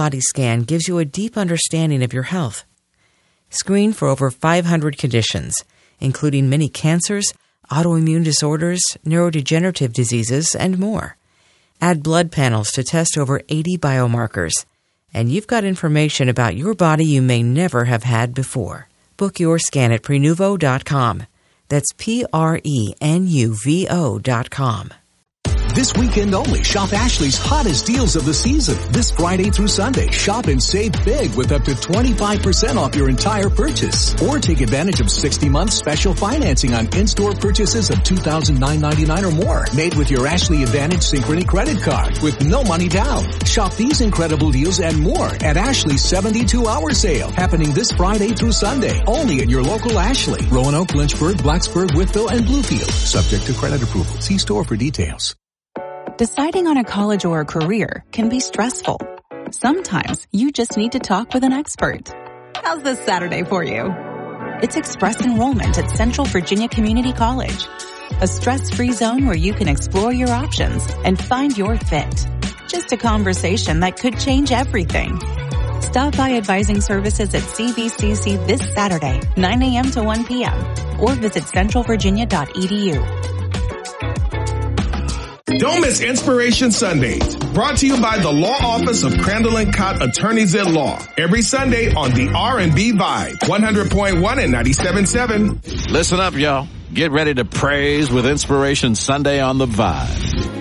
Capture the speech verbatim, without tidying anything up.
Body Scan gives you a deep understanding of your health. Screen for over five hundred conditions, including many cancers, autoimmune disorders, neurodegenerative diseases, and more. Add blood panels to test over eighty biomarkers. And you've got information about your body you may never have had before. Book your scan at Prenuvo dot com. That's P R E N U V O dot com. This weekend only, shop Ashley's hottest deals of the season. This Friday through Sunday, shop and save big with up to twenty-five percent off your entire purchase. Or take advantage of sixty month special financing on in-store purchases of two thousand nine hundred ninety-nine dollars or more. Made with your Ashley Advantage Synchrony credit card with no money down. Shop these incredible deals and more at Ashley's seventy-two hour sale. Happening this Friday through Sunday. Only at your local Ashley. Roanoke, Lynchburg, Blacksburg, Whitfield, and Bluefield. Subject to credit approval. See store for details. Deciding on a college or a career can be stressful. Sometimes you just need to talk with an expert. How's this Saturday for you? It's Express Enrollment at Central Virginia Community College, a stress-free zone where you can explore your options and find your fit. Just a conversation that could change everything. Stop by Advising Services at C V C C this Saturday, nine a.m. to one p.m. or visit central virginia dot e d u. Don't miss Inspiration Sundays, brought to you by the Law Office of Crandall and Cott Attorneys at Law. Every Sunday on the R and B Vibe, one hundred point one and ninety-seven point seven. Listen up, y'all. Get ready to praise with Inspiration Sunday on the Vibe.